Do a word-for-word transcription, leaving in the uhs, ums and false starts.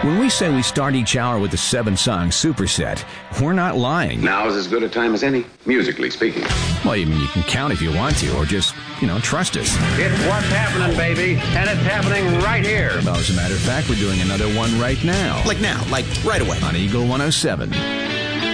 When we say we start each hour with a seven-song superset, we're not lying. Now's as good a time as any, musically speaking. Well, I mean, you can count if you want to, or just, you know, trust us. It's what's happening, baby, and it's happening right here. Well, as a matter of fact, we're doing another one right now. Like now, like right away. On Eagle one oh seven.